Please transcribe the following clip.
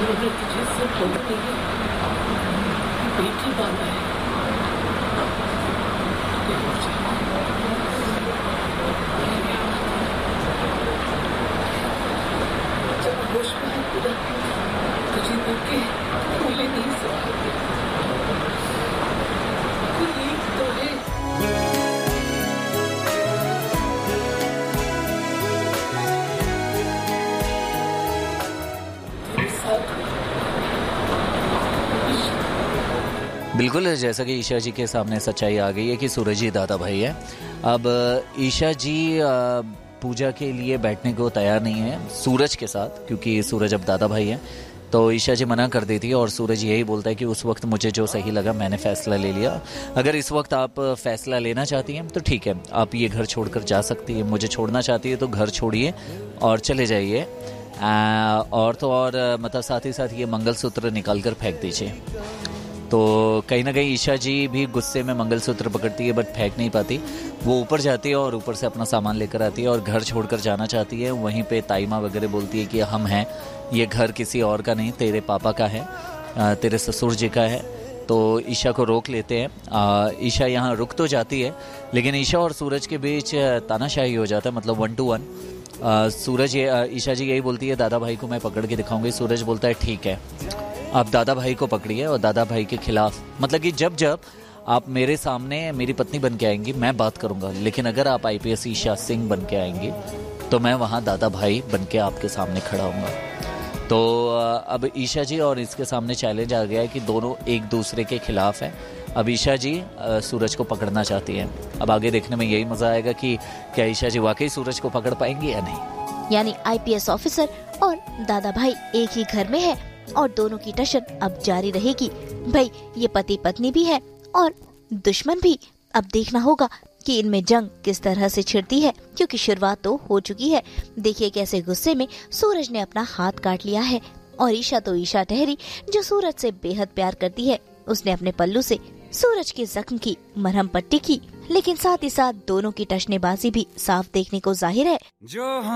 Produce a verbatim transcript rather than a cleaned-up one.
उन्होंने तुझे सब बोल दिया, बेटी माना है। जब होश में है पूरा, तुझे देख के बोले नहीं सकते। कोई एक तो है। बिल्कुल, जैसा कि ईशा जी के सामने सच्चाई आ गई है कि सूरज ही दादा भाई है। अब ईशा जी पूजा के लिए बैठने को तैयार नहीं है सूरज के साथ, क्योंकि सूरज अब दादा भाई है। तो ईशा जी मना कर देती है और सूरज यही बोलता है कि उस वक्त मुझे जो सही लगा मैंने फ़ैसला ले लिया। अगर इस वक्त आप फ़ैसला लेना चाहती हैं तो ठीक है, आप ये घर छोड़कर जा सकती है। मुझे छोड़ना चाहती है तो घर छोड़िए और चले जाइए। और तो और मतलब साथ ही साथ ये मंगलसूत्र निकाल कर फेंक दीजिए। तो कहीं ना कहीं ईशा जी भी गुस्से में मंगलसूत्र पकड़ती है, बट फेंक नहीं पाती। वो ऊपर जाती है और ऊपर से अपना सामान लेकर आती है और घर छोड़कर जाना चाहती है। वहीं पे ताई माँ वगैरह बोलती है कि हम हैं, ये घर किसी और का नहीं, तेरे पापा का है, तेरे ससुर जी का है। तो ईशा को रोक लेते हैं। ईशा यहाँ रुक तो जाती है, लेकिन ईशा और सूरज के बीच तानाशाही हो जाता है, मतलब वन टू वन। सूरज ये ईशा जी यही बोलती है, दादा भाई को मैं पकड़ के दिखाऊंगी। सूरज बोलता है ठीक है, आप दादा भाई को पकड़िए और दादा भाई के खिलाफ, मतलब कि जब जब आप मेरे सामने मेरी पत्नी बन के आएंगी मैं बात करूंगा, लेकिन अगर आप आईपीएस ईशा सिंह बन के आएंगी तो मैं वहां दादा भाई बन के आपके सामने खड़ा हूंगा। तो अब ईशा जी और इसके सामने चैलेंज आ गया है कि दोनों एक दूसरे के खिलाफ हैं। अब ईशा जी सूरज को पकड़ना चाहती हैं। अब आगे देखने में यही मजा आएगा कि क्या ईशा जी वाकई सूरज को पकड़ पाएंगी या नहीं। यानी आईपीएस ऑफिसर और दादा भाई एक ही घर में है और दोनों की टशन अब जारी रहेगी। भाई ये पति पत्नी भी है और दुश्मन भी। अब देखना होगा कि इनमें जंग किस तरह से छिड़ती है, क्योंकि शुरुआत तो हो चुकी है। देखिए कैसे गुस्से में सूरज ने अपना हाथ काट लिया है। और ईशा तो ईशा ठहरी जो सूरज से बेहद प्यार करती है। उसने अपने पल्लू से सूरज के जख्म की मरहम पट्टी की, लेकिन साथ ही साथ दोनों की टशनेबाजी भी साफ देखने को जाहिर है। जो